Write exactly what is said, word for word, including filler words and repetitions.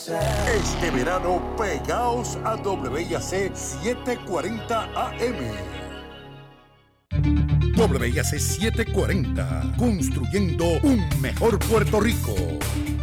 Este verano, pegaos a W I A C setecientos cuarenta A M. W I A C setecientos cuarenta, construyendo un mejor Puerto Rico.